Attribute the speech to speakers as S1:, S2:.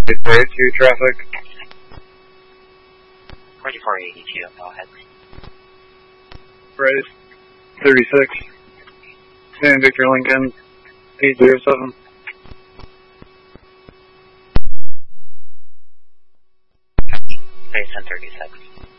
S1: 4482 traffic.
S2: 4482, go ahead.
S1: Right, 36. San Victor Lincoln, 807.
S2: Base 1036.